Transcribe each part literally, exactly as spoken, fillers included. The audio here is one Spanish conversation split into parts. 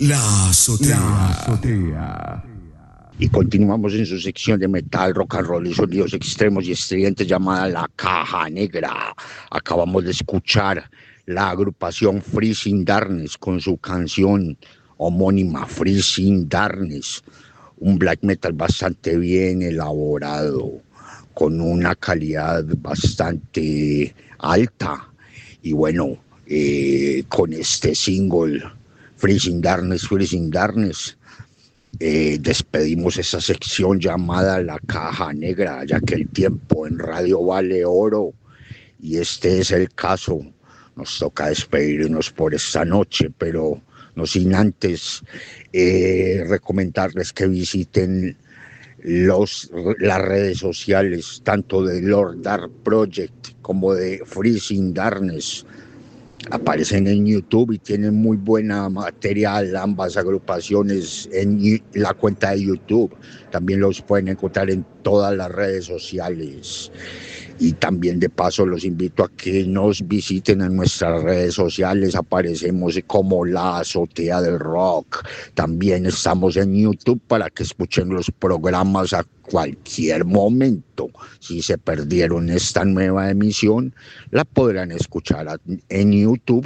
La azotea. La azotea. Y continuamos en su sección de metal, rock and roll y sonidos extremos y estridentes llamada La Caja Negra. Acabamos de escuchar la agrupación Freezing Darkness con su canción homónima Freezing Darkness. Un black metal bastante bien elaborado, con una calidad bastante alta. Y bueno, eh, con este single, Freezing Darkness, Freezing Darkness, eh, despedimos esa sección llamada La Caja Negra, ya que el tiempo en radio vale oro. Y este es el caso. Nos toca despedirnos por esta noche, pero no sin antes eh, recomendarles que visiten los, las redes sociales, tanto de Lord Dark Project como de Freezing Darkness. Aparecen en YouTube y tienen muy buena material ambas agrupaciones en la cuenta de YouTube. También los pueden encontrar en todas las redes sociales. Y también de paso los invito a que nos visiten en nuestras redes sociales. Aparecemos como La Azotea del Rock. También estamos en YouTube para que escuchen los programas a cualquier momento. Si se perdieron esta nueva emisión, la podrán escuchar en YouTube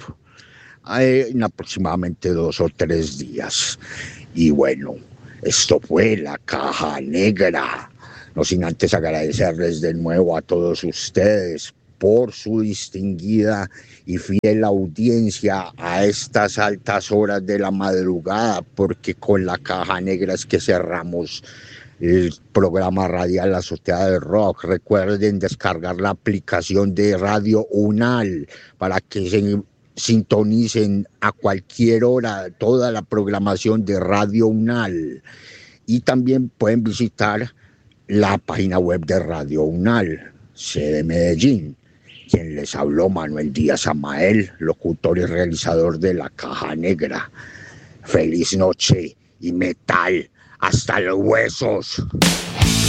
en aproximadamente dos o tres días. Y bueno, esto fue La Caja Negra. No sin antes agradecerles de nuevo a todos ustedes por su distinguida y fiel audiencia a estas altas horas de la madrugada, porque con La Caja Negra es que cerramos el programa radial La Azotea del Rock. Recuerden descargar la aplicación de Radio Unal para que se sintonicen a cualquier hora toda la programación de Radio Unal. Y también pueden visitar la página web de Radio Unal, sede Medellín. Quien les habló, Manuel Díaz Amael, locutor y realizador de La Caja Negra. Feliz noche y metal hasta los huesos.